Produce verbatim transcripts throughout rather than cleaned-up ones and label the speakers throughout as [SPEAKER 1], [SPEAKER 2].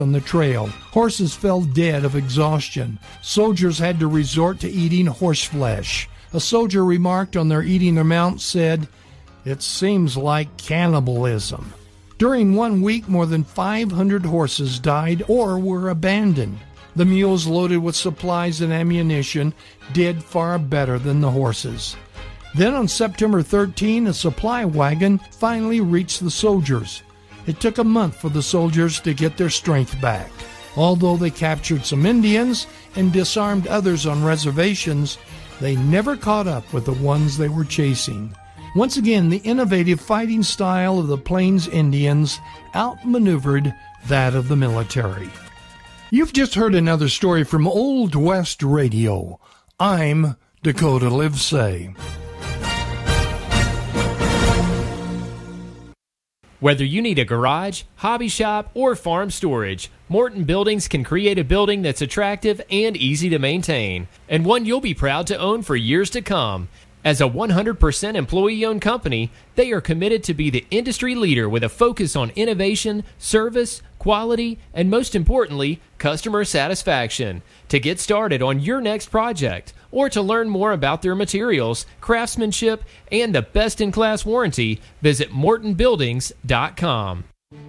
[SPEAKER 1] on the trail. Horses fell dead of exhaustion. Soldiers had to resort to eating horse flesh. A soldier remarked on their eating their mount said, "It seems like cannibalism." During one week, more than five hundred horses died or were abandoned. The mules loaded with supplies and ammunition did far better than the horses. Then on September thirteenth, a supply wagon finally reached the soldiers. It took a month for the soldiers to get their strength back. Although they captured some Indians and disarmed others on reservations, they never caught up with the ones they were chasing. Once again, the innovative fighting style of the Plains Indians outmaneuvered that of the military. You've just heard another story from Old West Radio. I'm Dakota Livesay.
[SPEAKER 2] Whether you need a garage, hobby shop, or farm storage, Morton Buildings can create a building that's attractive and easy to maintain, and one you'll be proud to own for years to come. As a one hundred percent employee-owned company, they are committed to be the industry leader with a focus on innovation, service, quality, and most importantly, customer satisfaction. To get started on your next project, or to learn more about their materials, craftsmanship, and the best-in-class warranty, visit morton buildings dot com.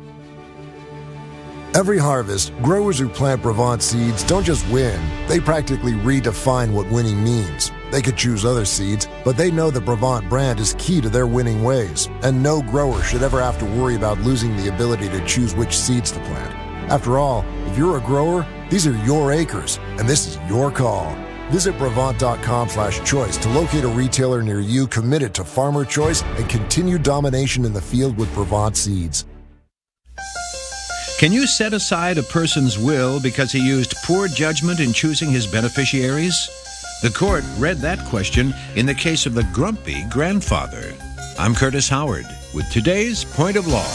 [SPEAKER 3] Every harvest, growers who plant Brevant seeds don't just win, they practically redefine what winning means. They could choose other seeds, but they know the Brevant brand is key to their winning ways, and no grower should ever have to worry about losing the ability to choose which seeds to plant. After all, if you're a grower, these are your acres, and this is your call. Visit Brevant dot com slash choice to locate a retailer near you committed to farmer choice and continued domination in the field with Brevant seeds.
[SPEAKER 4] Can you set aside a person's will because he used poor judgment in choosing his beneficiaries? The court read that question in the case of the grumpy grandfather. I'm Curtis Howard with today's Point of Law.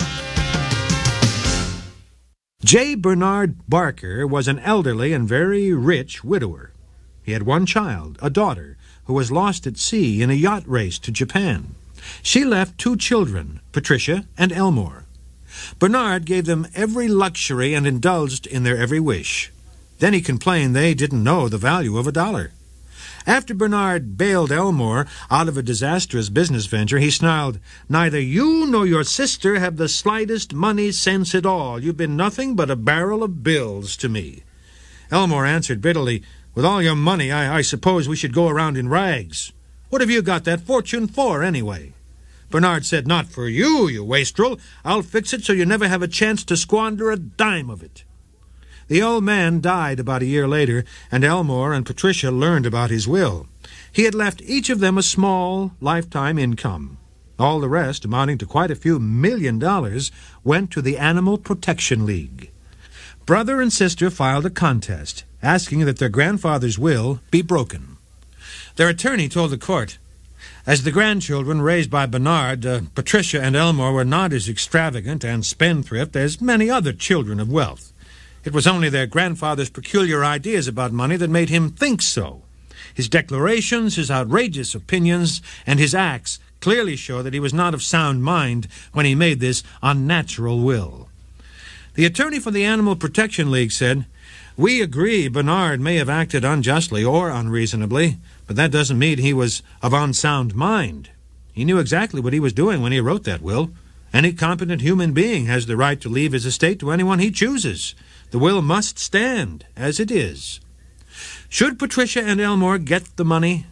[SPEAKER 4] J. Bernard Barker was an elderly and very rich widower. He had one child, a daughter, who was lost at sea in a yacht race to Japan. She left two children, Patricia and Elmore. Bernard gave them every luxury and indulged in their every wish. Then he complained they didn't know the value of a dollar. After Bernard bailed Elmore out of a disastrous business venture, he snarled, "Neither you nor your sister have the slightest money sense at all. You've been nothing but a barrel of bills to me." Elmore answered bitterly, "With all your money, I, I suppose we should go around in rags. What have you got that fortune for, anyway?" Bernard said, "Not for you, you wastrel. I'll fix it so you never have a chance to squander a dime of it." The old man died about a year later, and Elmore and Patricia learned about his will. He had left each of them a small lifetime income. All the rest, amounting to quite a few million dollars, went to the Animal Protection League. Brother and sister filed a contest, asking that their grandfather's will be broken. Their attorney told the court, as the grandchildren raised by Bernard, uh, Patricia and Elmore were not as extravagant and spendthrift as many other children of wealth. It was only their grandfather's peculiar ideas about money that made him think so. His declarations, his outrageous opinions, and his acts clearly show that he was not of sound mind when he made this unnatural will. The attorney for the Animal Protection League said, "We agree Bernard may have acted unjustly or unreasonably, but that doesn't mean he was of unsound mind. He knew exactly what he was doing when he wrote that will. Any competent human being has the right to leave his estate to anyone he chooses. The will must stand as it is." Should Patricia and Elmore get the money?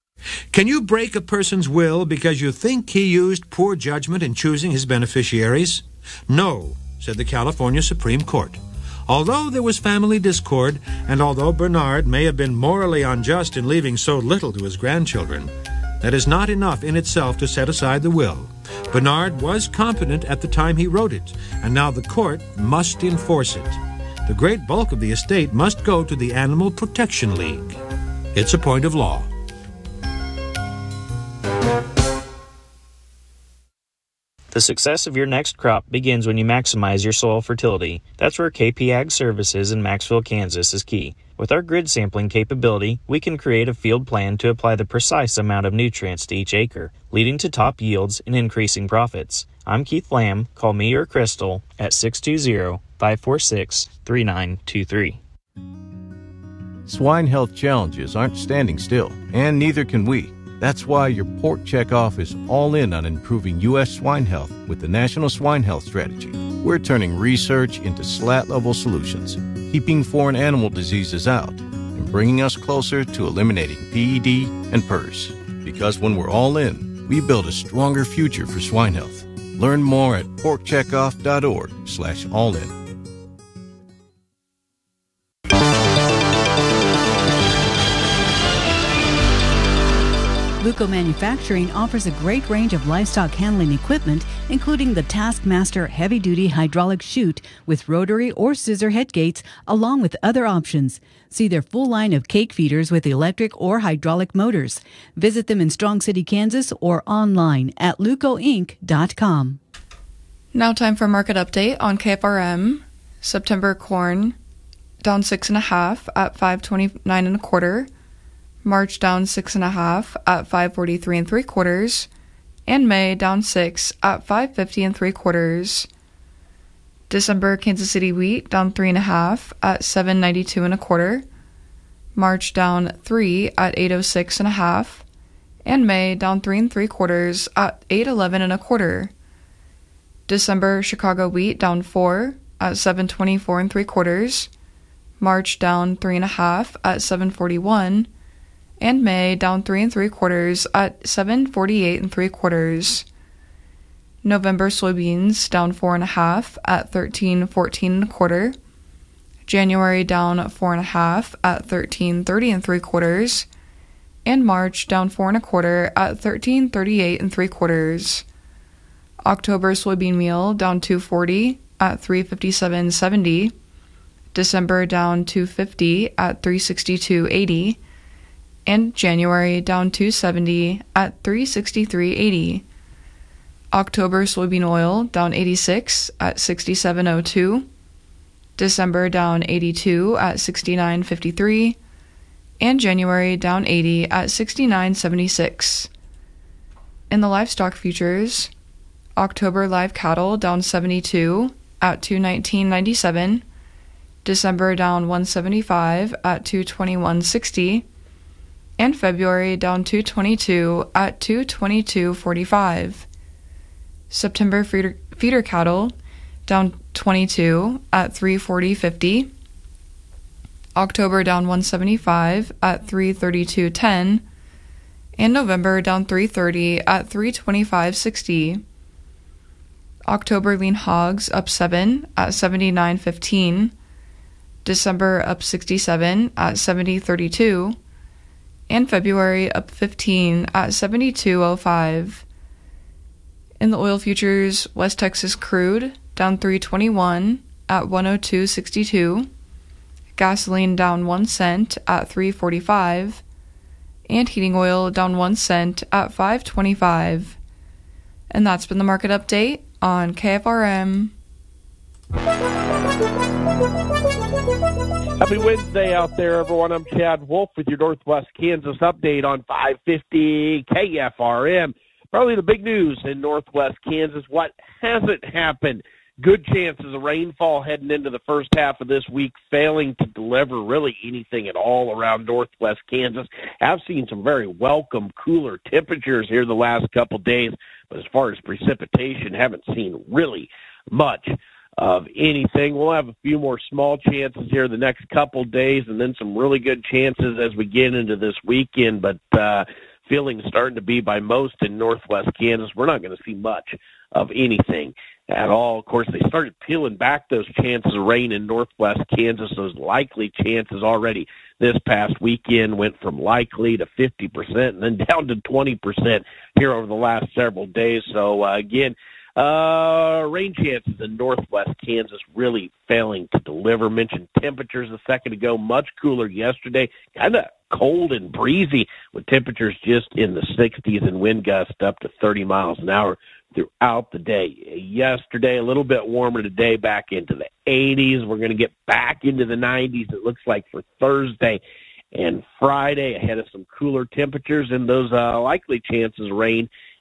[SPEAKER 4] Can you break a person's will because you think he used poor judgment in choosing his beneficiaries? No, said the California Supreme Court. Although there was family discord, and although Bernard may have been morally unjust in leaving so little to his grandchildren, that is not enough in itself to set aside the will. Bernard was competent at the time he wrote it, and now the court must enforce it. The great bulk of the estate must go to the Animal Protection League. It's a point of law.
[SPEAKER 5] The success of your next crop begins when you maximize your soil fertility. That's where K P Ag Services in Maxville, Kansas is key. With our grid sampling capability, we can create a field plan to apply the precise amount of nutrients to each acre, leading to top yields and increasing profits. I'm Keith Lamb. Call me or Crystal at six two zero, five four six, three nine two three.
[SPEAKER 6] Swine health challenges aren't standing still, and neither can we. That's why your Pork Checkoff is all in on improving U S swine health with the National Swine Health Strategy. We're turning research into slat-level solutions, keeping foreign animal diseases out, and bringing us closer to eliminating P E D and P R S. Because when we're all in, we build a stronger future for swine health. Learn more at porkcheckoff.org slash all in.
[SPEAKER 7] Luco Manufacturing offers a great range of livestock handling equipment, including the Taskmaster heavy-duty hydraulic chute with rotary or scissor head gates, along with other options. See their full line of cake feeders with electric or hydraulic motors. Visit them in Strong City, Kansas, or online at luco inc dot com.
[SPEAKER 8] Now time for market update on K F R M. September corn down six and a half at five twenty-nine and a quarter. March down six and a half at five forty-three and three quarters, and May down six at five fifty and three quarters. December Kansas City wheat down three and a half at seven ninety-two and a quarter. March down three at eight oh six and a half, and May down three and three quarters at eight eleven and a quarter. December Chicago wheat down four at seven twenty-four and three quarters. March down three and a half at seven forty-one. And May down three and three quarters at seven forty-eight and three quarters. November soybeans down four and a half at thirteen fourteen and a quarter. January down four and a half at thirteen thirty and three quarters, and March down four and a quarter at thirteen thirty-eight and three quarters. October soybean meal down two forty at three fifty-seven seventy. December down two fifty at three sixty-two eighty. And January down two seventy at three sixty-three eighty. October soybean oil down eighty-six at sixty-seven oh two. December down eighty-two at sixty-nine fifty-three. And January down eighty at sixty-nine seventy-six. In the livestock futures, October live cattle down seventy-two at two nineteen ninety-seven. December down one seventy-five at two twenty-one sixty. And February down two twenty-two at two twenty-two forty-five. September feeder, feeder cattle down twenty-two at three forty fifty. October down one seventy-five at three thirty-two ten. And November down three thirty at three twenty-five sixty. October lean hogs up seven at seventy-nine fifteen. December up sixty-seven at seventy thirty-two. And February up fifteen at seventy-two oh five. In the oil futures, West Texas crude down three twenty-one at one oh two sixty-two. Gasoline down one cent at three forty-five. And heating oil down one cent at five twenty-five. And that's been the market update on K F R M.
[SPEAKER 9] Happy Wednesday out there, everyone. I'm Chad Wolf with your Northwest Kansas update on five fifty K F R M. Probably the big news in Northwest Kansas. What hasn't happened? Good chances of rainfall heading into the first half of this week, failing to deliver really anything at all around Northwest Kansas. I've seen some very welcome cooler temperatures here the last couple days, but as far as precipitation, haven't seen really much of anything. We'll have a few more small chances here the next couple days, and then some really good chances as we get into this weekend, but uh, feeling starting to be by most in Northwest Kansas, we're not going to see much of anything at all. Of course, they started peeling back those chances of rain in Northwest Kansas. Those likely chances already this past weekend went from likely to fifty percent and then down to twenty percent here over the last several days. So, uh, again, Uh, rain chances in Northwest Kansas really failing to deliver. Mentioned temperatures a second ago, much cooler yesterday, kind of cold and breezy with temperatures just in the sixties and wind gusts up to thirty miles an hour throughout the day. Yesterday, a little bit warmer today, back into the eighties. We're going to get back into the nineties, it looks like, for Thursday and Friday, ahead of some cooler temperatures and those uh, likely chances of rain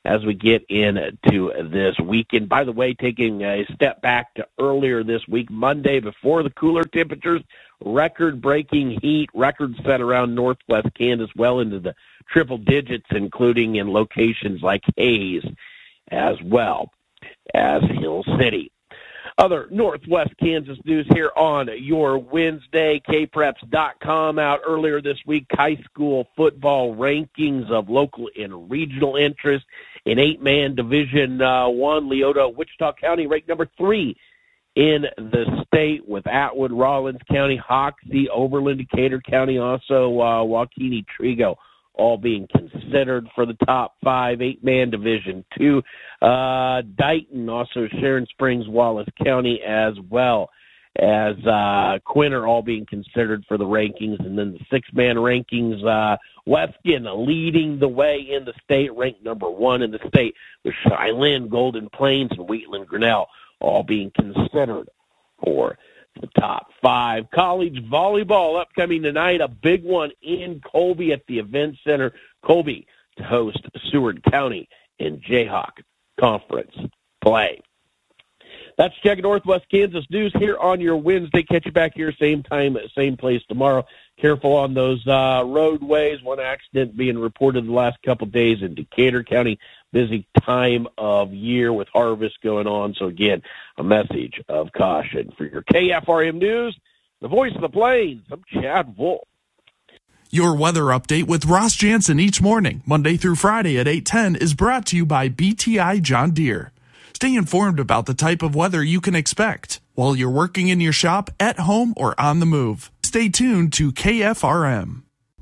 [SPEAKER 9] as we get into this weekend. By the way, taking a step back to earlier this week, Monday, before the cooler temperatures, record-breaking heat, records set around northwest Kansas well into the triple digits, including in locations like Hays as well as Hill City. Other Northwest Kansas news here on your Wednesday, K preps dot com out earlier this week, high school football rankings of local and regional interest. In eight-man Division uh, One, Leota, Wichita County ranked number three in the state, with Atwood, Rawlins County, Hoxie, Oberlin, Decatur County, also uh, Waukene, Trigo, all being considered for the top five. Eight-man Division Two, uh, Dighton, also Sharon Springs, Wallace County, as well as uh, Quinn are all being considered for the rankings. And then the six-man rankings, uh, Weston leading the way in the state, ranked number one in the state, with Cheylin, Golden Plains, and Wheatland Grinnell all being considered for the top five. College volleyball upcoming tonight, a big one in Colby at the Event Center. Colby to host Seward County in Jayhawk Conference play. That's Check Northwest Kansas News here on your Wednesday. Catch you back here same time, same place tomorrow. Careful on those uh, roadways. One accident being reported the last couple days in Decatur County. Busy time of year with harvest going on. So, again, a message of caution. For your K F R M News, the voice of the Plains, I'm Chad Wolf.
[SPEAKER 10] Your weather update with Ross Jansen each morning, Monday through Friday at eight ten, is brought to you by B T I John Deere. Stay informed about the type of weather you can expect while you're working in your shop, at home, or on the move. Stay tuned to K F R M.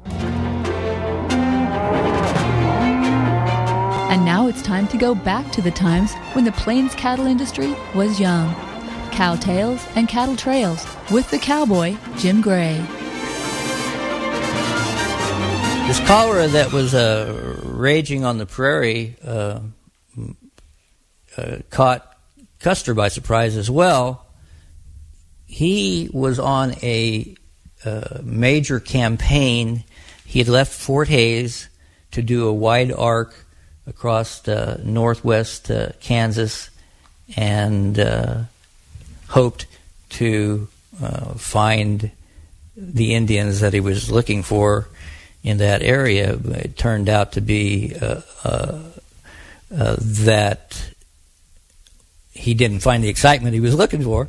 [SPEAKER 11] And now it's time to go back to the times when the Plains cattle industry was young. Cow Tales and Cattle Trails with the cowboy, Jim Gray.
[SPEAKER 12] This cholera that was uh, raging on the prairie uh, uh, caught Custer by surprise as well. He was on a uh, major campaign. He had left Fort Hays to do a wide arc across uh, northwest uh, Kansas, and uh, hoped to uh, find the Indians that he was looking for in that area. It turned out to be uh, uh, uh, that he didn't find the excitement he was looking for.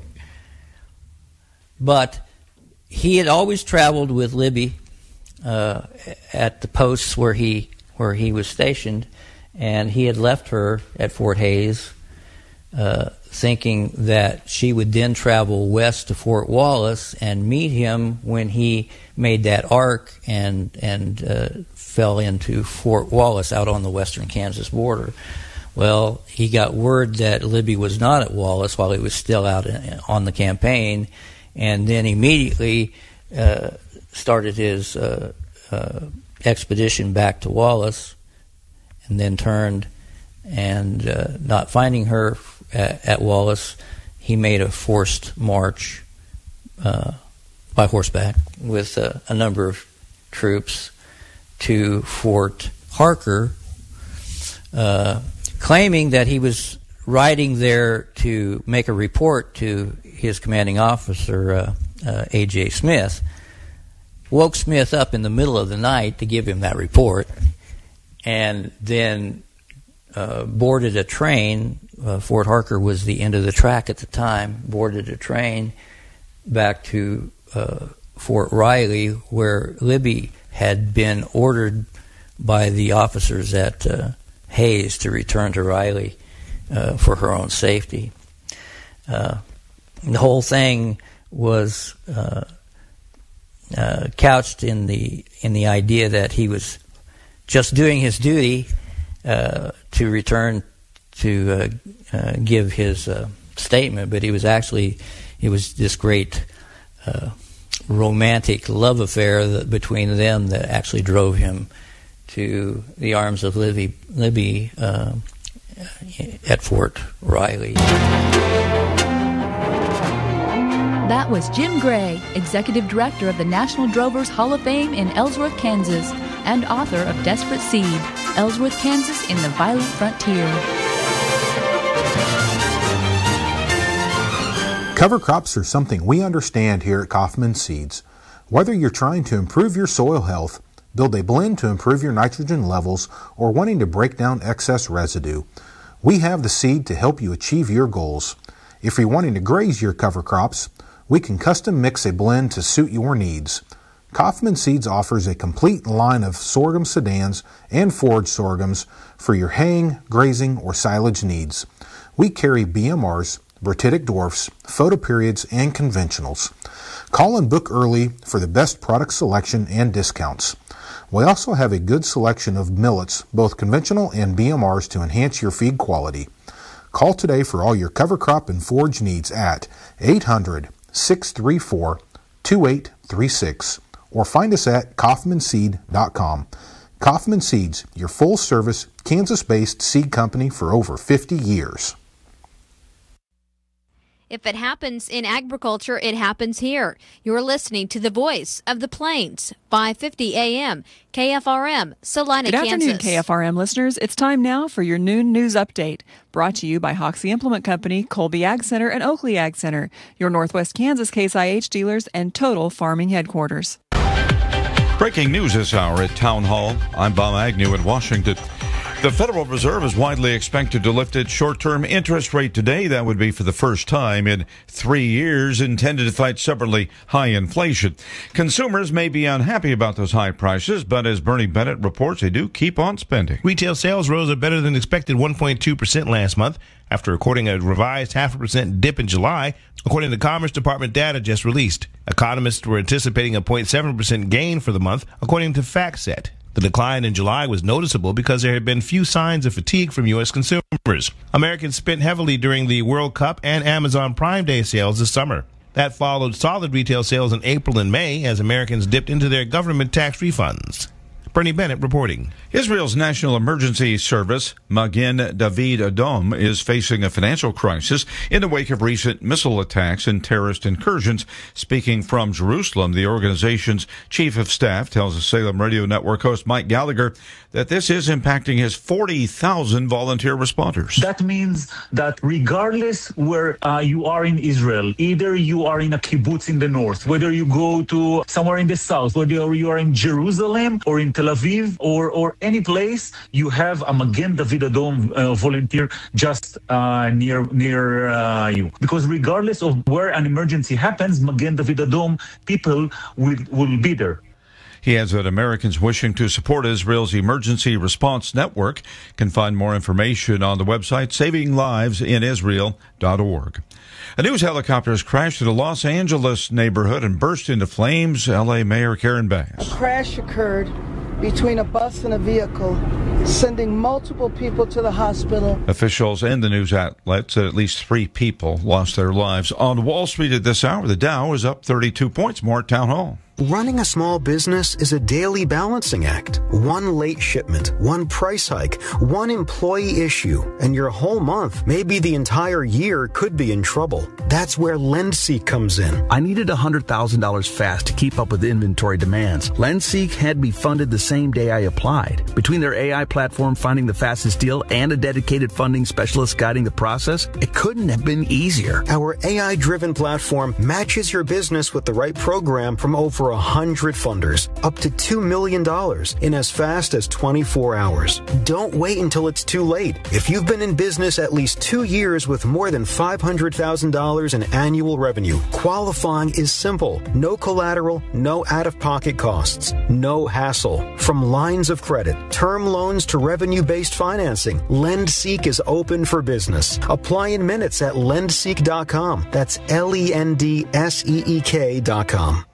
[SPEAKER 12] But he had always traveled with Libby uh, at the posts where he where he was stationed, and he had left her at Fort Hays, uh, thinking that she would then travel west to Fort Wallace and meet him when he made that arc and and uh, fell into Fort Wallace out on the western Kansas border. Well, he got word that Libby was not at Wallace while he was still out in, on the campaign, and then immediately uh, started his uh, uh, expedition back to Wallace, and then turned, and uh, not finding her at, at Wallace, he made a forced march uh, by horseback with uh, a number of troops to Fort Harker, uh, claiming that he was riding there to make a report to his commanding officer, uh, uh, A J Smith. Woke Smith up in the middle of the night to give him that report, and then uh, boarded a train. Uh, Fort Harker was the end of the track at the time. Boarded a train back to uh, Fort Riley, where Libby had been ordered by the officers at uh, Hays to return to Riley uh, for her own safety. Uh, the whole thing was uh, uh, couched in the in the idea that he was just doing his duty uh, to return to uh, uh, give his uh, statement, but he was actually it was this great uh, romantic love affair that, between them that actually drove him to the arms of Libby, Libby uh, at Fort Riley.
[SPEAKER 11] That was Jim Gray, Executive Director of the National Drovers Hall of Fame in Ellsworth, Kansas, and author of Desperate Seed. Ellsworth, Kansas in the violent frontier.
[SPEAKER 4] Cover crops are something we understand here at Kaufman Seeds. Whether you're trying to improve your soil health, build a blend to improve your nitrogen levels, or wanting to break down excess residue, we have the seed to help you achieve your goals. If you're wanting to graze your cover crops, we can custom mix a blend to suit your needs. Kaufman Seeds offers a complete line of sorghum sedans and forage sorghums for your haying, grazing, or silage needs. We carry B M Rs, Bertitic dwarfs, photoperiods, and conventionals. Call and book early for the best product selection and discounts. We also have a good selection of millets, both conventional and B M Rs, to enhance your feed quality. Call today for all your cover crop and forage needs at eight hundred, six three four, two eight three six or find us at kaufman seed dot com. Kaufman Seeds, your full-service, Kansas-based seed company for over fifty years.
[SPEAKER 13] If it happens in agriculture, it happens here. You're listening to the voice of the Plains, five fifty A M, K F R M, Salina,
[SPEAKER 14] Good
[SPEAKER 13] Kansas.
[SPEAKER 14] Good afternoon, K F R M listeners. It's time now for your noon news update, brought to you by Hoxie Implement Company, Colby Ag Center, and Oakley Ag Center, your Northwest Kansas Case I H dealers and Total Farming headquarters.
[SPEAKER 15] Breaking news this hour at Town Hall. I'm Bob Agnew in Washington. The Federal Reserve is widely expected to lift its short-term interest rate today. That would be for the first time in three years, intended to fight stubbornly high inflation. Consumers may be unhappy about those high prices, but as Bernie Bennett reports, they do keep on spending.
[SPEAKER 16] Retail sales rose a better than expected one point two percent last month, after recording a revised half a percent dip in July, according to Commerce Department data just released. Economists were anticipating a zero point seven percent gain for the month, according to FactSet. The decline in July was noticeable because there had been few signs of fatigue from U S consumers. Americans spent heavily during the World Cup and Amazon Prime Day sales this summer. That followed solid retail sales in April and May as Americans dipped into their government tax refunds. Bernie Bennett reporting.
[SPEAKER 15] Israel's National Emergency Service, Magen David Adom, is facing a financial crisis in the wake of recent missile attacks and terrorist incursions. Speaking from Jerusalem, the organization's chief of staff tells the Salem Radio Network host Mike Gallagher that this is impacting his forty thousand volunteer responders.
[SPEAKER 17] That means that regardless where uh, you are in Israel, either you are in a kibbutz in the north, whether you go to somewhere in the south, whether you are in Jerusalem or in Tel Aviv or, or any place, you have a Magen David Adom uh, volunteer just uh, near near uh, you. Because regardless of where an emergency happens, Magen David Adom people will, will be there.
[SPEAKER 15] He adds that Americans wishing to support Israel's emergency response network can find more information on the website saving lives in israel dot org. A news helicopter has crashed in a Los Angeles neighborhood and burst into flames. L A Mayor Karen Bass.
[SPEAKER 18] A crash occurred between a bus and a vehicle, sending multiple people to the hospital.
[SPEAKER 15] Officials and the news outlet said at least three people lost their lives. On Wall Street at this hour, the Dow is up thirty-two points. More at Town Hall.
[SPEAKER 19] Running a small business is a daily balancing act. One late shipment, one price hike, one employee issue, and your whole month, maybe the entire year, could be in trouble. That's where LendSeek comes in.
[SPEAKER 20] I needed one hundred thousand dollars fast to keep up with inventory demands. LendSeek had me funded the same day I applied. Between their A I platform finding the fastest deal and a dedicated funding specialist guiding the process, it couldn't have been easier.
[SPEAKER 19] Our A I-driven platform matches your business with the right program from over one hundred funders, up to two million dollars in as fast as twenty-four hours. Don't wait until it's too late. If you've been in business at least two years with more than five hundred thousand dollars in annual revenue, qualifying is simple. No collateral, no out-of-pocket costs, no hassle. From lines of credit, term loans to revenue-based financing, LendSeek is open for business. Apply in minutes at lendseek dot com. That's L E N D S E E K dot com.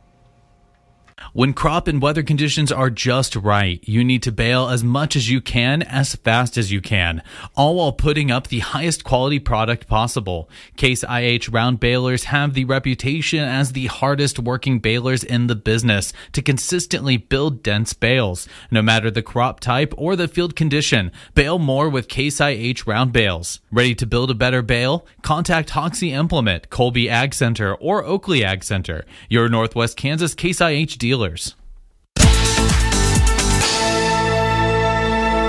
[SPEAKER 21] When crop and weather conditions are just right, you need to bale as much as you can, as fast as you can, all while putting up the highest quality product possible. Case I H round balers have the reputation as the hardest working balers in the business to consistently build dense bales. No matter the crop type or the field condition, bale more with Case I H round bales. Ready to build a better bale? Contact Hoxie Implement, Colby Ag Center, or Oakley Ag Center, your Northwest Kansas Case I H dealer.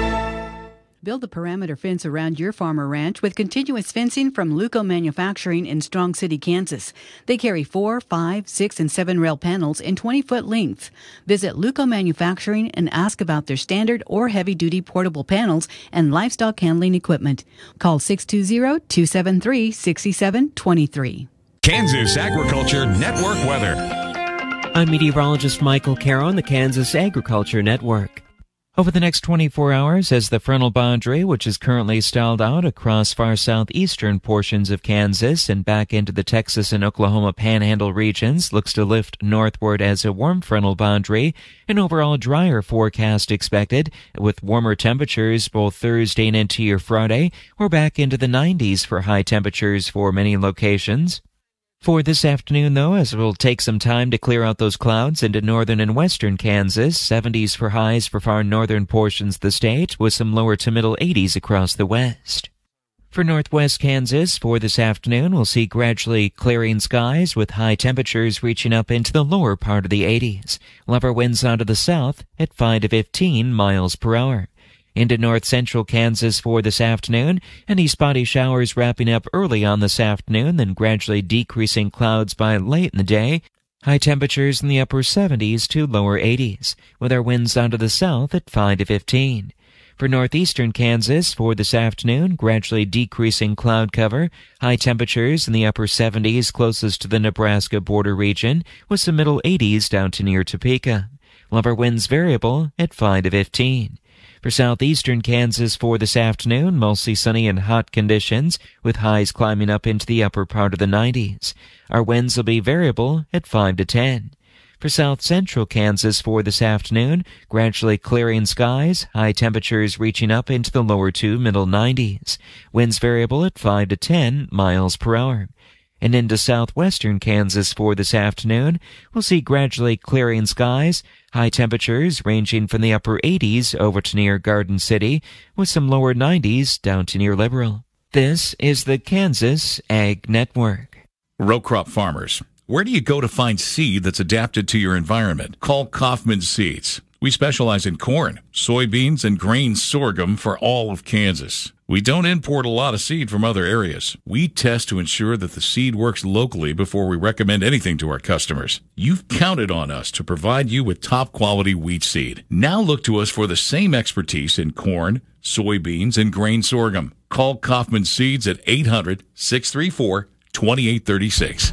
[SPEAKER 7] Build a perimeter fence around your farm or ranch with continuous fencing from Luco Manufacturing in Strong City, Kansas. They carry four, five, six, and seven rail panels in twenty-foot lengths. Visit Luco Manufacturing and ask about their standard or heavy-duty portable panels and livestock handling equipment. Call six two zero, two seven three, six seven two three.
[SPEAKER 1] Kansas Agriculture Network weather.
[SPEAKER 22] I'm meteorologist Michael Caro on the Kansas Agriculture Network. Over the next twenty-four hours, as the frontal boundary, which is currently stalled out across far southeastern portions of Kansas and back into the Texas and Oklahoma Panhandle regions, looks to lift northward as a warm frontal boundary, an overall drier forecast expected, with warmer temperatures both Thursday and into your Friday. We're back into the nineties for high temperatures for many locations. For this afternoon, though, as it will take some time to clear out those clouds into northern and western Kansas, seventies for highs for far northern portions of the state, with some lower to middle eighties across the west. For northwest Kansas, for this afternoon, we'll see gradually clearing skies with high temperatures reaching up into the lower part of the eighties. Lower winds out of the south at five to fifteen miles per hour. Into north-central Kansas for this afternoon, any spotty showers wrapping up early on this afternoon, then gradually decreasing clouds by late in the day. High temperatures in the upper seventies to lower eighties, with our winds out of the south at five to fifteen. For northeastern Kansas for this afternoon, gradually decreasing cloud cover, high temperatures in the upper seventies closest to the Nebraska border region, with some middle eighties down to near Topeka. Lower winds variable at five to fifteen. For southeastern Kansas for this afternoon, mostly sunny and hot conditions, with highs climbing up into the upper part of the nineties. Our winds will be variable at five to ten. For south central Kansas for this afternoon, gradually clearing skies, high temperatures reaching up into the lower to middle nineties. Winds variable at five to ten miles per hour. And into southwestern Kansas for this afternoon, we'll see gradually clearing skies, high temperatures ranging from the upper eighties over to near Garden City, with some lower nineties down to near Liberal. This is the Kansas Ag Network.
[SPEAKER 1] Row crop farmers, where do you go to find seed that's adapted to your environment? Call Kaufman Seeds. We specialize in corn, soybeans, and grain sorghum for all of Kansas. We don't import a lot of seed from other areas. We test to ensure that the seed works locally before we recommend anything to our customers. You've counted on us to provide you with top quality wheat seed. Now look to us for the same expertise in corn, soybeans, and grain sorghum. Call Kaufman Seeds at eight hundred, six three four, two eight three six.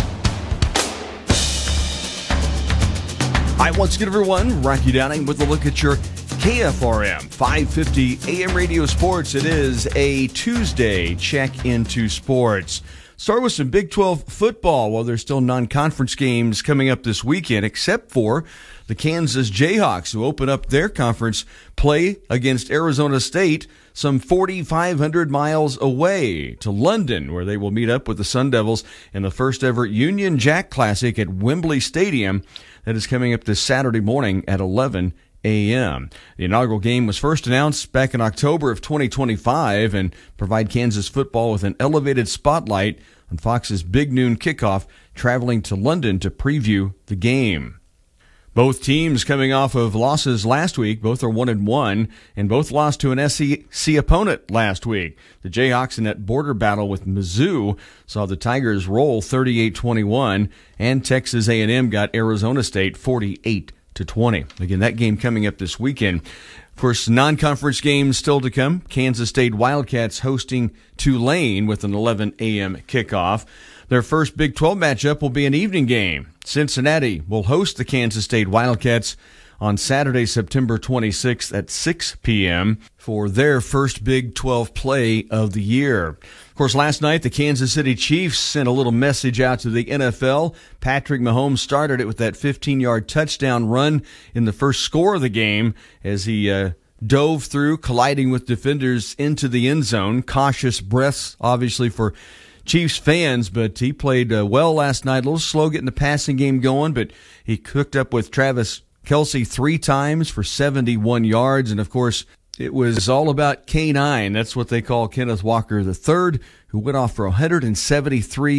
[SPEAKER 23] Hi, once again, everyone. Rocky Downing with a look at your K F R M five fifty A M Radio Sports. It is a Tuesday check into sports. Start with some Big twelve football. Well, there's still non-conference games coming up this weekend, except for the Kansas Jayhawks, who open up their conference play against Arizona State some forty-five hundred miles away to London, where they will meet up with the Sun Devils in the first ever Union Jack Classic at Wembley Stadium. That is coming up this Saturday morning at eleven a.m. The inaugural game was first announced back in October of twenty twenty-five and provide Kansas football with an elevated spotlight on Fox's Big Noon Kickoff, traveling to London to preview the game. Both teams coming off of losses last week. Both are one and one, and both lost to an S E C opponent last week. The Jayhawks in that border battle with Mizzou saw the Tigers roll thirty-eight twenty-one, and Texas A and M got Arizona State forty-eight to twenty. Again, that game coming up this weekend. Of course, non-conference games still to come. Kansas State Wildcats hosting Tulane with an eleven a.m. kickoff. Their first Big twelve matchup will be an evening game. Cincinnati will host the Kansas State Wildcats on Saturday, September twenty-sixth at six p.m. for their first Big twelve play of the year. Of course, last night, the Kansas City Chiefs sent a little message out to the N F L. Patrick Mahomes started it with that fifteen-yard touchdown run in the first score of the game as he uh, dove through, colliding with defenders into the end zone. Cautious breaths, obviously, for Chiefs fans, but he played uh, well last night. A little slow getting the passing game going, but he cooked up with Travis Kelce three times for seventy-one yards. And, of course, it was all about K nine. That's what they call Kenneth Walker the third, who went off for one hundred seventy-three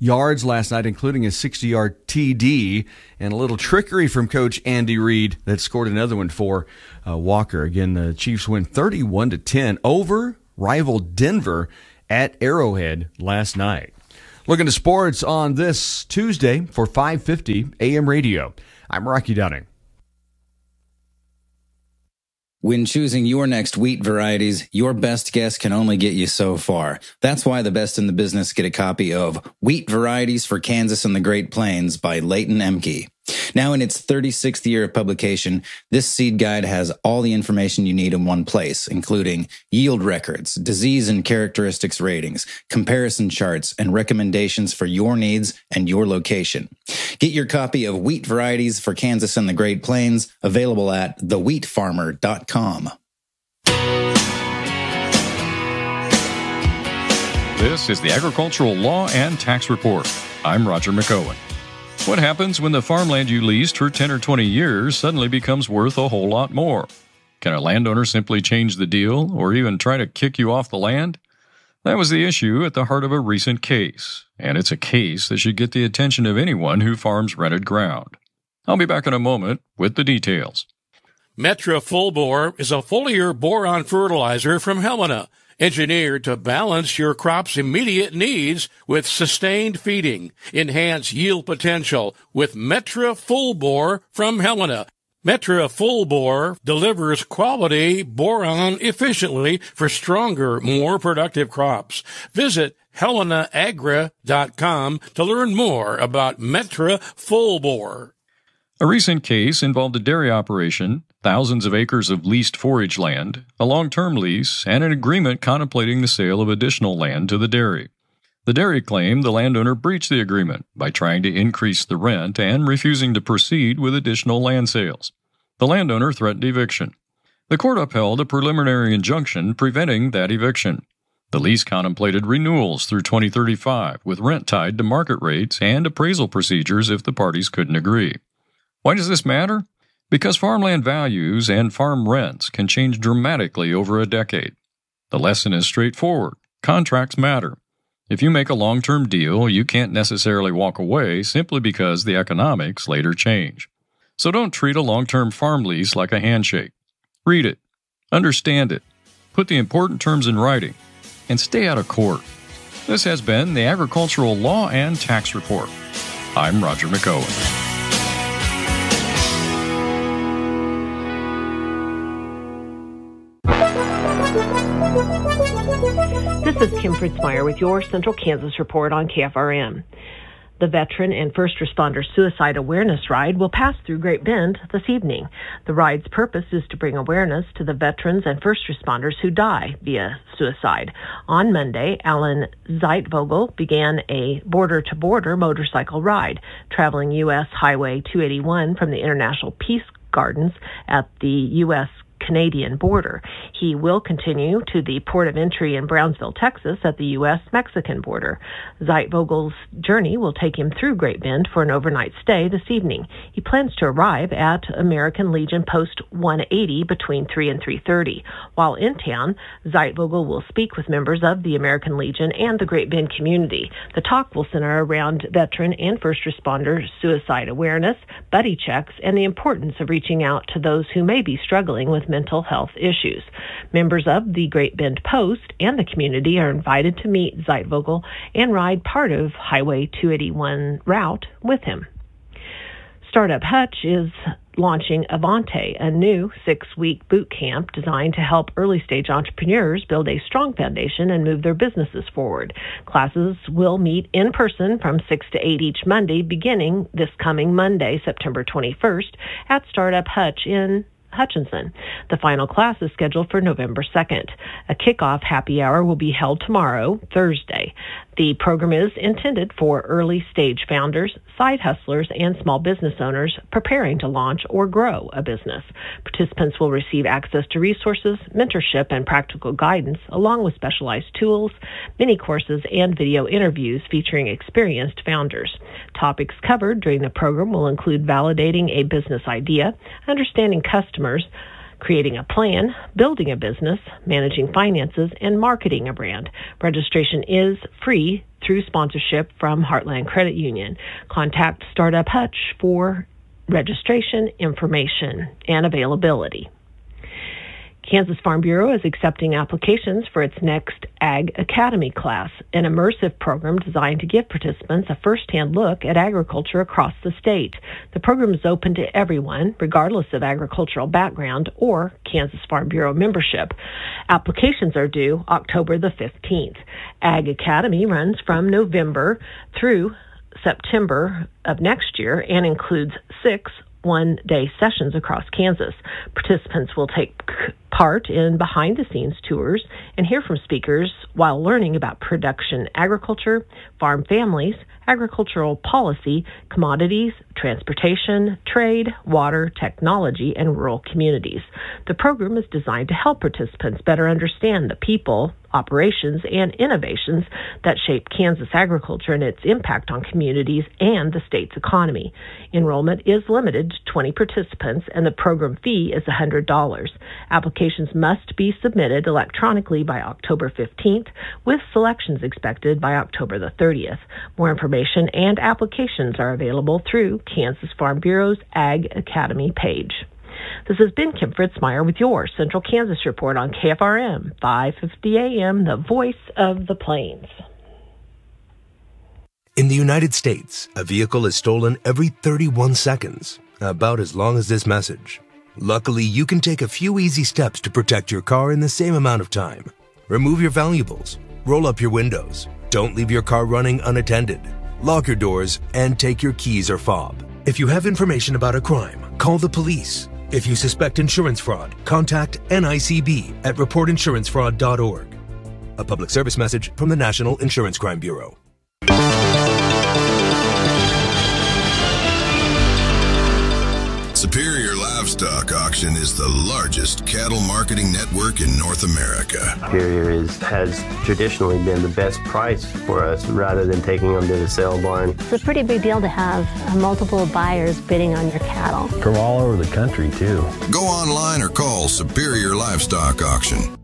[SPEAKER 23] yards last night, including a sixty-yard T D, and a little trickery from Coach Andy Reid that scored another one for uh, Walker. Again, the Chiefs win thirty-one to ten over rival Denver at Arrowhead last night. Looking to sports on this Tuesday for five fifty A M Radio. I'm Rocky Dunning.
[SPEAKER 2] When choosing your next wheat varieties, your best guess can only get you so far. That's why the best in the business get a copy of Wheat Varieties for Kansas and the Great Plains by Leighton Emke. Now in its thirty-sixth year of publication, this seed guide has all the information you need in one place, including yield records, disease and characteristics ratings, comparison charts, and recommendations for your needs and your location. Get your copy of Wheat Varieties for Kansas and the Great Plains, available at the wheat farmer dot com.
[SPEAKER 1] This is the Agricultural Law and Tax Report. I'm Roger McOwen. What happens when the farmland you leased for ten or twenty years suddenly becomes worth a whole lot more? Can a landowner simply change the deal or even try to kick you off the land? That was the issue at the heart of a recent case, and it's a case that should get the attention of anyone who farms rented ground. I'll be back in a moment with the details.
[SPEAKER 3] Metra Full Bore is a foliar boron fertilizer from Helena, engineered to balance your crop's immediate needs with sustained feeding. Enhance yield potential with Metra Full Bore from Helena. Metra Full Bore delivers quality boron efficiently for stronger, more productive crops. Visit helena agra dot com to learn more about Metra Full Bore.
[SPEAKER 1] A recent case involved a dairy operation, thousands of acres of leased forage land, a long-term lease, and an agreement contemplating the sale of additional land to the dairy. The dairy claimed the landowner breached the agreement by trying to increase the rent and refusing to proceed with additional land sales. The landowner threatened eviction. The court upheld a preliminary injunction preventing that eviction. The lease contemplated renewals through twenty thirty-five, with rent tied to market rates and appraisal procedures if the parties couldn't agree. Why does this matter? Because farmland values and farm rents can change dramatically over a decade. The lesson is straightforward. Contracts matter. If you make a long-term deal, you can't necessarily walk away simply because the economics later change. So don't treat a long-term farm lease like a handshake. Read it. Understand it. Put the important terms in writing. And stay out of court. This has been the Agricultural Law and Tax Report. I'm Roger McOwen.
[SPEAKER 5] This is Kim Fritzmeyer with your Central Kansas Report on K F R M. The Veteran and First Responder Suicide Awareness Ride will pass through Great Bend this evening. The ride's purpose is to bring awareness to the veterans and first responders who die via suicide. On Monday, Alan Zeitvogel began a border-to-border motorcycle ride, traveling U S Highway two eighty-one from the International Peace Gardens at the U S Canadian border. He will continue to the port of entry in Brownsville, Texas at the U S Mexican border. Zeitvogel's journey will take him through Great Bend for an overnight stay this evening. He plans to arrive at American Legion Post one eighty between three and three thirty. While in town, Zeitvogel will speak with members of the American Legion and the Great Bend community. The talk will center around veteran and first responder suicide awareness, buddy checks, and the importance of reaching out to those who may be struggling with mental health issues. Members of the Great Bend Post and the community are invited to meet Zeitvogel and ride part of Highway two eighty-one route with him. Startup Hutch is launching Avante, a new six-week boot camp designed to help early-stage entrepreneurs build a strong foundation and move their businesses forward. Classes will meet in person from six to eight each Monday, beginning this coming Monday, September twenty-first, at Startup Hutch in Hutchinson. The final class is scheduled for November second. A kickoff happy hour will be held tomorrow, Thursday. The program is intended for early-stage founders, side hustlers, and small business owners preparing to launch or grow a business. Participants will receive access to resources, mentorship, and practical guidance, along with specialized tools, mini courses, and video interviews featuring experienced founders. Topics covered during the program will include validating a business idea, understanding customers, creating a plan, building a business, managing finances, and marketing a brand. Registration is free through sponsorship from Heartland Credit Union. Contact Startup Hutch for registration information and availability. Kansas Farm Bureau is accepting applications for its next Ag Academy class, an immersive program designed to give participants a first-hand look at agriculture across the state. The program is open to everyone, regardless of agricultural background or Kansas Farm Bureau membership. Applications are due October the fifteenth. Ag Academy runs from November through September of next year and includes six one-day sessions across Kansas. Participants will take part in behind-the-scenes tours and hear from speakers while learning about production agriculture, farm families, agricultural policy, commodities, transportation, trade, water, technology, and rural communities. The program is designed to help participants better understand the people, operations, and innovations that shape Kansas agriculture and its impact on communities and the state's economy. Enrollment is limited to twenty participants, and the program fee is one hundred dollars. Applications must be submitted electronically by October fifteenth, with selections expected by October the thirtieth. More information and applications are available through Kansas Farm Bureau's Ag Academy page. This has been Kim Fritzmeyer with your Central Kansas Report on K F R M five fifty A M, the voice of the plains.
[SPEAKER 6] In the United States, a vehicle is stolen every thirty-one seconds, about as long as this message. Luckily, you can take a few easy steps to protect your car in the same amount of time. Remove your valuables, roll up your windows, don't leave your car running unattended, lock your doors, and take your keys or fob. If you have information about a crime, call the police. If you suspect insurance fraud, contact N I C B at report insurance fraud dot org. A public service message from the National Insurance Crime Bureau.
[SPEAKER 8] Superior Livestock Auction is the largest cattle marketing network in North America.
[SPEAKER 9] Superior is, has traditionally been the best price for us rather than taking them to the sale barn.
[SPEAKER 24] It's a pretty big deal to have uh, multiple buyers bidding on your cattle.
[SPEAKER 9] From all over the country, too.
[SPEAKER 8] Go online or call Superior Livestock Auction.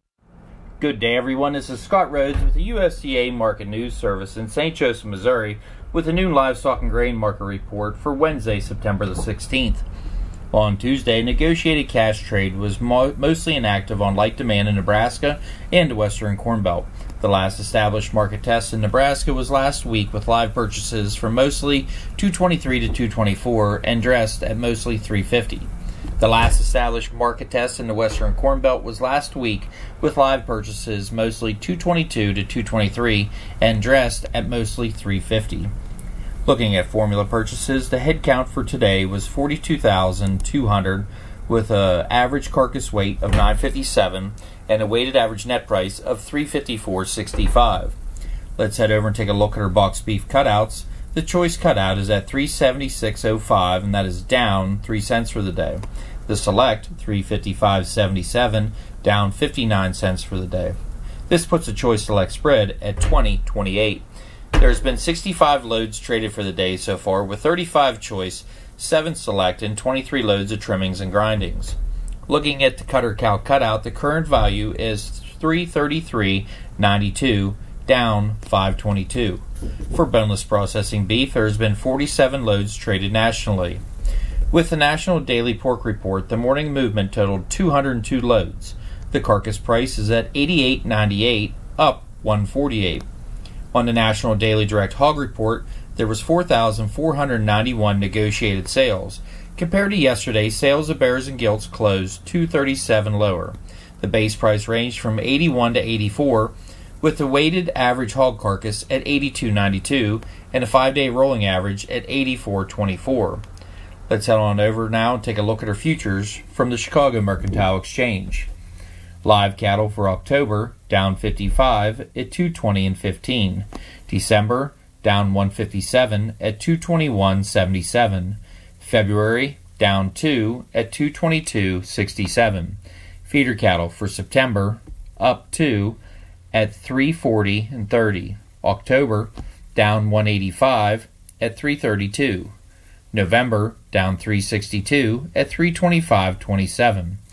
[SPEAKER 25] Good day, everyone. This is Scott Rhodes with the U S D A Market News Service in Saint Joseph, Missouri, with the noon livestock and grain market report for Wednesday, September the sixteenth. On Tuesday, negotiated cash trade was mo- mostly inactive on light demand in Nebraska and the Western Corn Belt. The last established market test in Nebraska was last week, with live purchases from mostly two twenty-three to two twenty-four and dressed at mostly three fifty. The last established market test in the Western Corn Belt was last week, with live purchases mostly two twenty-two to two twenty-three and dressed at mostly three fifty. Looking at formula purchases, the head count for today was forty-two thousand two hundred, with an average carcass weight of nine fifty-seven and a weighted average net price of three fifty-four sixty-five. Let's head over and take a look at our box beef cutouts. The choice cutout is at three seventy-six oh five, and that is down three cents for the day. The select, three fifty-five seventy-seven, down fifty-nine cents for the day. This puts the choice select spread at twenty twenty-eight. There's been sixty-five loads traded for the day so far, with thirty-five choice, seven select, and twenty-three loads of trimmings and grindings. Looking at the cutter cow cutout, the current value is three thirty-three ninety-two, down five twenty-two. For boneless processing beef, there has been forty-seven loads traded nationally. With the National Daily Pork Report, the morning movement totaled two hundred two loads. The carcass price is at eighty-eight ninety-eight, up one forty-eight. On the National Daily Direct Hog Report, there was four thousand four hundred ninety-one negotiated sales. Compared to yesterday, sales of bears and gilts closed two thirty-seven lower. The base price ranged from eighty-one to eighty-four, with the weighted average hog carcass at eighty-two ninety-two and a five-day rolling average at eighty-four twenty-four. Let's head on over now and take a look at our futures from the Chicago Mercantile Exchange. Live cattle for October, down fifty-five at two twenty and fifteen. December, down one fifty-seven at two twenty-one seventy-seven. February, down two at two twenty-two sixty-seven. Feeder cattle for September, up two at three forty and thirty. October, down one eighty-five at three thirty-two. November, down three sixty-two at three twenty-five twenty-seven.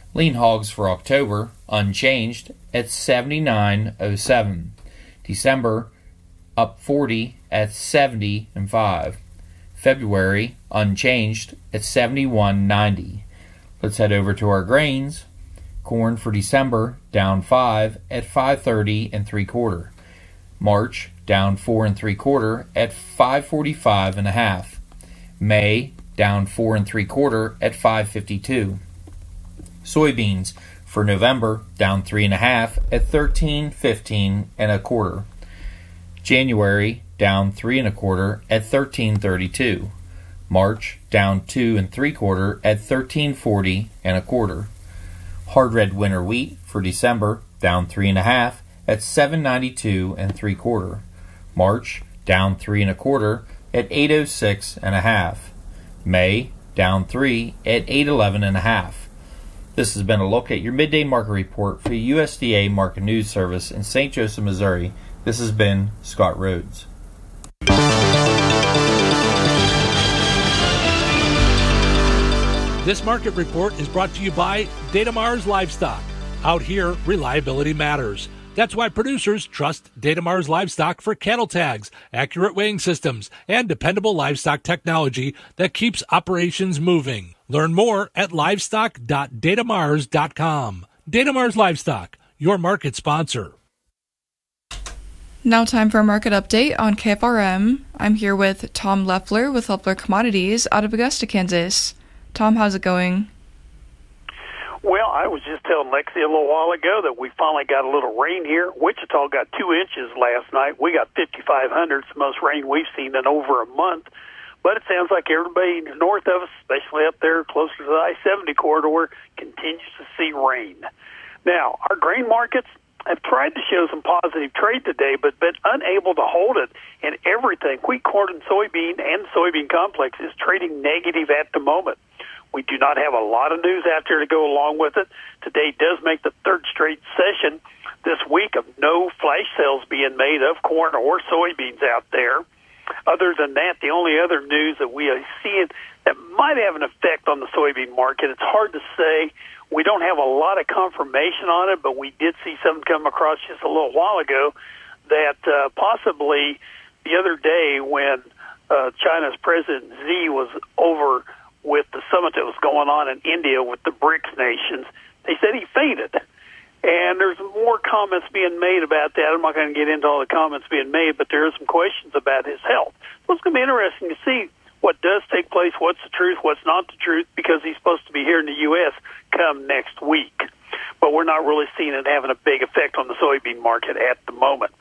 [SPEAKER 25] Lean hogs for October, unchanged at seventy-nine oh seven. December, up forty at seventy and five. February, unchanged at seventy-one ninety. Let's head over to our grains. Corn for December, down five at five thirty and three quarter. March, down four and three quarter at five forty-five and a half. May, down four and three quarter at five fifty-two. Soybeans for November, down three and a half at thirteen fifteen and a quarter. January, down three and a quarter at thirteen thirty-two. March, down two and three quarter at thirteen forty and a quarter. Hard red winter wheat for December, down three and a half at seven ninety-two and three quarter. March, down three and a quarter at eight oh six and a half. May, down three at eight eleven and a half. This has been a look at your midday market report for U S D A Market News Service in Saint Joseph, Missouri. This has been Scott Rhodes.
[SPEAKER 4] This market report is brought to you by Datamars Livestock. Out here, reliability matters. That's why producers trust Datamars Livestock for cattle tags, accurate weighing systems, and dependable livestock technology that keeps operations moving. Learn more at livestock dot datamars dot com. Datamars Livestock, your market sponsor.
[SPEAKER 10] Now time for a market update on K F R M. I'm here with Tom Leffler with Leffler Commodities out of Augusta, Kansas. Tom, how's it going?
[SPEAKER 11] Well, I was just telling Lexi a little while ago that we finally got a little rain here. Wichita got two inches last night. We got fifty-five hundredths, the most rain we've seen in over a month. But it sounds like everybody north of us, especially up there closer to the I seventy corridor, continues to see rain. Now, our grain markets have tried to show some positive trade today, but been unable to hold it. And everything, wheat, corn, and soybean, and soybean complex is trading negative at the moment. We do not have a lot of news out there to go along with it. Today does make the third straight session this week of no flash sales being made of corn or soybeans out there. Other than that, the only other news that we are seeing that might have an effect on the soybean market, it's hard to say. We don't have a lot of confirmation on it, but we did see something come across just a little while ago that uh, possibly the other day when uh, China's President Xi was over with the summit that was going on in India with the BRICS nations, they said he fainted. And there's more comments being made about that. I'm not going to get into all the comments being made, but there are some questions about his health. So it's going to be interesting to see what does take place, what's the truth, what's not the truth, because he's supposed to be here in the U S come next week. But we're not really seeing it having a big effect on the soybean market at the moment.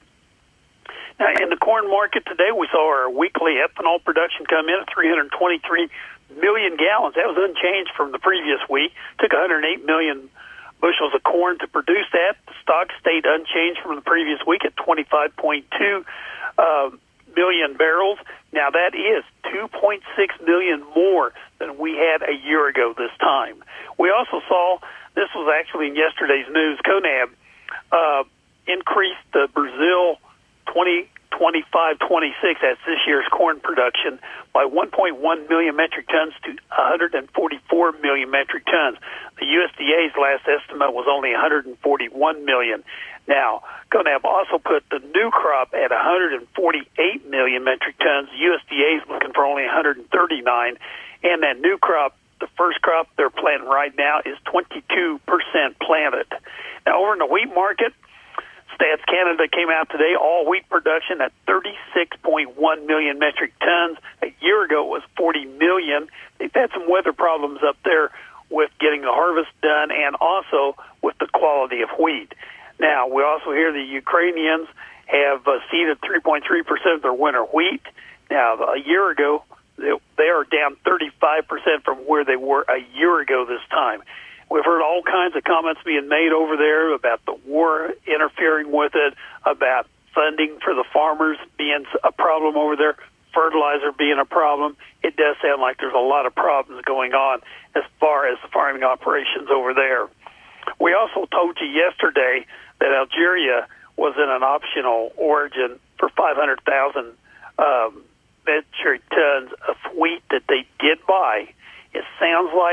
[SPEAKER 11] Now, in the corn market today, we saw our weekly ethanol production come in at three hundred twenty-three million gallons. That was unchanged from the previous week. Took one hundred eight million bushels of corn to produce that. The stock stayed unchanged from the previous week at twenty-five point two uh, million barrels. Now, that is two point six million more than we had a year ago this time. We also saw, this was actually in yesterday's news, CONAB uh, increased the Brazil twenty twenty-five twenty-six, that's this year's corn production, by one point one million metric tons to one hundred forty-four million metric tons. The U S D A's last estimate was only one hundred forty-one million. Now, CONAB also put the new crop at one hundred forty-eight million metric tons. The U S D A is looking for only one hundred thirty-nine. And that new crop, the first crop they're planting right now, is twenty-two percent planted. Now, over in the wheat market, Stats Canada came out today, all wheat production at thirty-six point one million metric tons. A year ago it was forty million. They've had some weather problems up there with getting the harvest done and also with the quality of wheat. Now, we also hear the Ukrainians have uh, seeded three point three percent of their winter wheat. Now, a year ago, they, they are down thirty-five percent from where they were a year ago this time. We've heard all kinds of comments being made over there about the war interfering with it, about funding for the farmers being a problem over there, fertilizer being a problem. It does sound like there's a lot of problems going on as far as the farming operations over there. We also told you yesterday that Algeria was in an optional origin for five hundred thousand um, metric tons of wheat that they did buy. It sounds like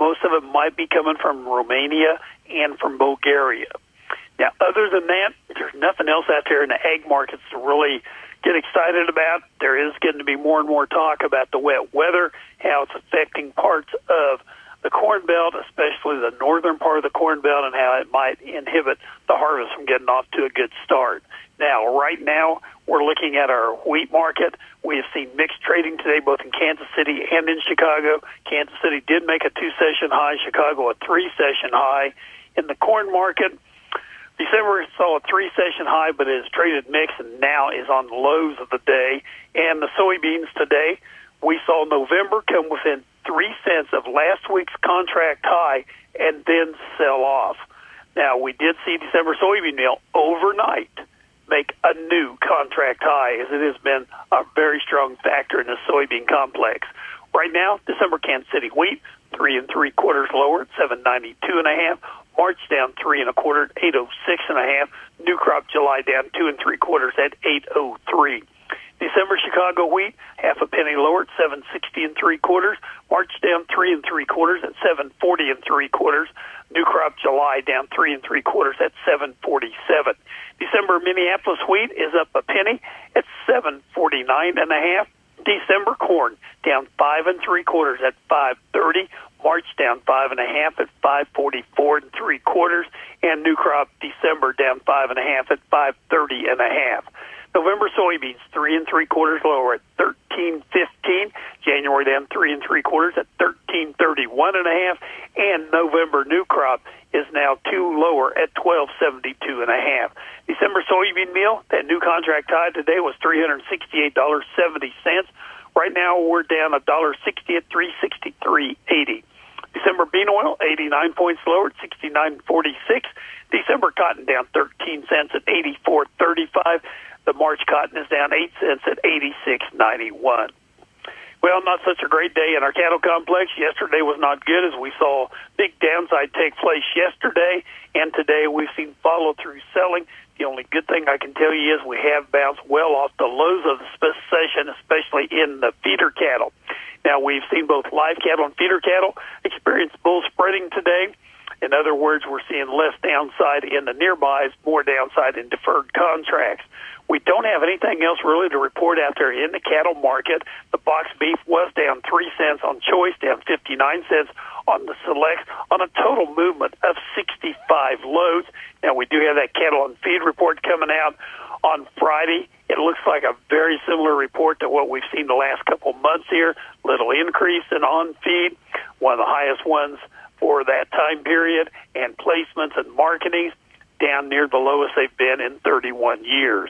[SPEAKER 11] most of it might be coming from Romania and from Bulgaria. Now, other than that, there's nothing else out there in the ag markets to really get excited about. There is going to be more and more talk about the wet weather, how it's affecting parts of the Corn Belt, especially the northern part of the Corn Belt, and how it might inhibit the harvest from getting off to a good start. Now, right now, we're looking at our wheat market. We have seen mixed trading today, both in Kansas City and in Chicago. Kansas City did make a two-session high, Chicago a three-session high. In the corn market, December saw a three-session high, but it is traded mixed and now is on the lows of the day. And the soybeans today, we saw November come within three cents of last week's contract high and then sell off. Now, we did see December soybean meal overnight make a new contract high, as it has been a very strong factor in the soybean complex. Right now, December Kansas City wheat, three and three quarters lower at seven ninety-two and a half. March down three and a quarter at eight oh six and a half. New crop July down two and three quarters at eight oh three. December Chicago wheat, half a penny lower at seven sixty and three quarters. March down three and three quarters at seven forty and three quarters. New crop July down three and three quarters at seven forty-seven. December Minneapolis wheat is up a penny at seven forty-nine and a half. December corn down five and three quarters at five thirty. March down five and a half at five forty-four and three quarters, and new crop December down five and a half at five thirty and a half. November soybeans three and three quarters lower at thirteen fifteen. January down three and three quarters at thirteen thirty-one and a half, and November new crop is now two lower at twelve seventy-two and a half. December soybean meal, that new contract high today was three hundred sixty-eight dollars and seventy cents. Right now we're down one dollar sixty at three sixty-three eighty. December bean oil, eighty-nine points lower at sixty-nine forty-six. December cotton down thirteen cents at eighty-four thirty-five. The March cotton is down eight cents at eighty-six ninety-one. Well, not such a great day in our cattle complex. Yesterday was not good, as we saw big downside take place yesterday, and today we've seen follow-through selling. The only good thing I can tell you is we have bounced well off the lows of the session, especially in the feeder cattle. Now, we've seen both live cattle and feeder cattle experience bull spreading today. In other words, we're seeing less downside in the nearbys, more downside in deferred contracts. We don't have anything else really to report out there in the cattle market. The box beef was down three cents on choice, down fifty-nine cents on the select, on a total movement of sixty-five loads. Now, we do have that cattle and feed report coming out on Friday. It looks like a very similar report to what we've seen the last couple of months here. Little increase in on-feed, one of the highest ones for that time period, and placements and marketings down near the lowest they've been in thirty-one years.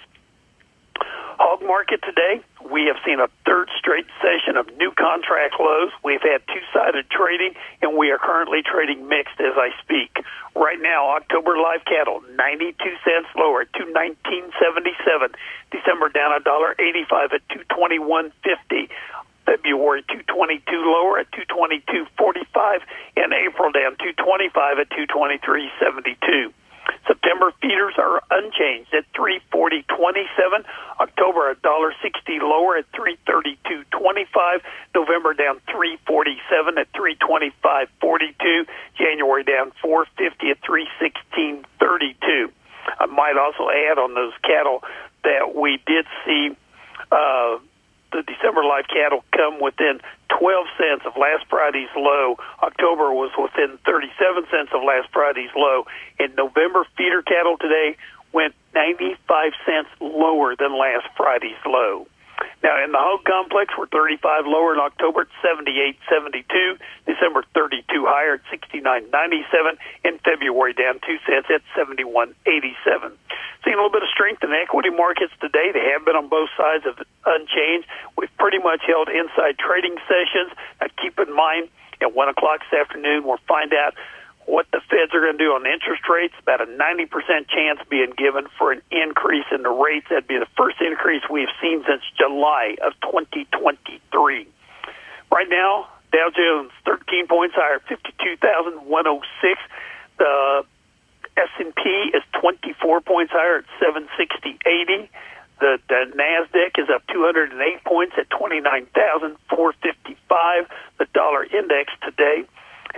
[SPEAKER 11] Hog market today, we have seen a third straight session of new contract lows. We've had two-sided trading, and we are currently trading mixed as I speak. Right now, October live cattle, ninety-two cents lower at two nineteen seventy-seven. December down one dollar eighty-five at two twenty-one fifty. February two twenty-two lower at two twenty-two forty-five, and April down two twenty-five at two twenty-three seventy-two. September feeders are unchanged at three forty twenty-seven. October one dollar sixty lower at three thirty-two twenty-five. November down three forty-seven at three twenty-five forty-two. January down four fifty at three sixteen thirty-two. I might also add on those cattle that we did see uh, the December live cattle come within twelve cents of last Friday's low. October was within thirty-seven cents of last Friday's low. And November feeder cattle today went ninety-five cents lower than last Friday's low. Now, in the hog complex, we're thirty-five lower in October at seventy-eight seventy-two. December thirty-two higher at sixty-nine ninety-seven. In February down two cents at seventy-one eighty-seven. Seeing a little bit of strength in equity markets today. They have been on both sides of unchanged. We've pretty much held inside trading sessions. Now, keep in mind, at one o'clock this afternoon, we'll find out what the Feds are going to do on interest rates. About a ninety percent chance being given for an increase in the rates. That'd be the first increase we've seen since July of twenty twenty-three. Right now, Dow Jones thirteen points higher, fifty-two thousand one hundred six. The S and P is twenty-four points higher at seven sixty eighty. The, the NASDAQ is up two hundred eight points at twenty-nine thousand four hundred fifty-five. The dollar index today has traded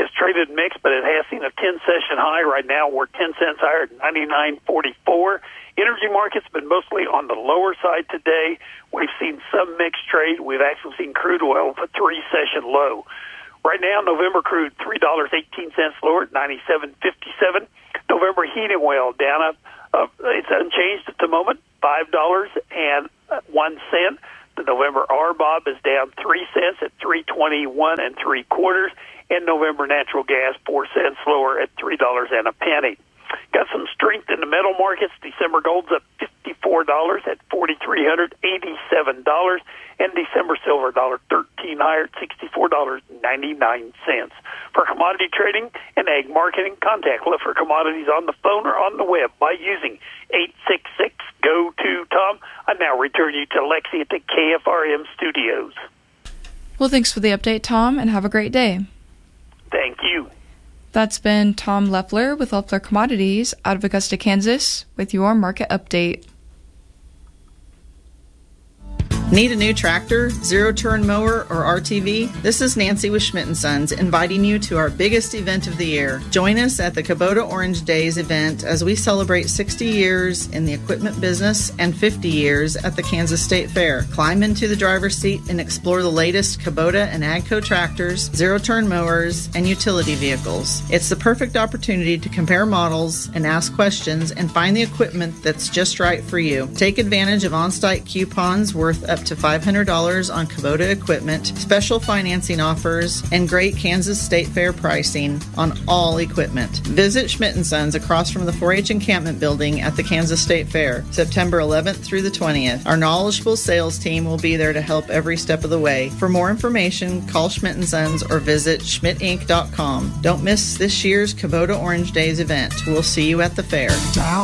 [SPEAKER 11] good mix, but it has seen a ten session high. Right now, we're ten cents higher at ninety-nine forty-four. Energy markets have been mostly on the lower side today. We've seen some mixed trade. We've actually seen crude oil at a three-session low. Right now, November crude, three dollars and eighteen cents lower at ninety-seven fifty-seven. November heating oil down up. Uh, it's unchanged at the moment, five dollars and one cent. The November R B O B is down three cents at three twenty-one and three quarters. And November natural gas, four cents lower at three dollars and a penny. Got some strength in the metal markets. December gold's up fifty-four dollars at four thousand three hundred eighty-seven dollars. And December silver, one dollar thirteen higher at sixty-four dollars and ninety-nine cents. For commodity trading and ag marketing, contact Leffler Commodities on the phone or on the web by using eight six six, G O two, Tom. I now return you to Lexi at the K F R M studios.
[SPEAKER 10] Well, thanks for the update, Tom, and have a great day.
[SPEAKER 11] Thank you.
[SPEAKER 10] That's been Tom Leffler with Leffler Commodities out of Augusta, Kansas, with your market update.
[SPEAKER 12] Need a new tractor, zero-turn mower, or R T V? This is Nancy with Schmidt and Sons inviting you to our biggest event of the year. Join us at the Kubota Orange Days event as we celebrate sixty years in the equipment business and fifty years at the Kansas State Fair. Climb into the driver's seat and explore the latest Kubota and AGCO tractors, zero-turn mowers, and utility vehicles. It's the perfect opportunity to compare models and ask questions and find the equipment that's just right for you. Take advantage of on-site coupons worth up to five hundred dollars on Kubota equipment, special financing offers, and great Kansas State Fair pricing on all equipment. Visit Schmidt and Sons across from the four H encampment building at the Kansas State Fair, September eleventh through the twentieth. Our knowledgeable sales team will be there to help every step of the way. For more information, call Schmidt and Sons or visit schmidt inc dot com. Don't miss this year's Kubota Orange Days event. We'll see you at the fair.
[SPEAKER 13] Dial